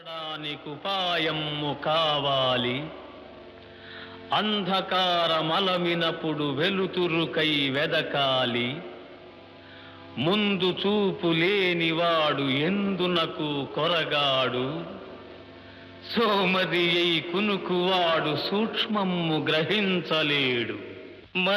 ఉపాయము కావాలి. అంధకారమలమినప్పుడు వెలుతురుకై వెదకాలి. ముందు చూపు లేనివాడు ఎందునకు కొరగాడు. సోమరి అయి కునుకువాడు సూక్ష్మము గ్రహించలేడు.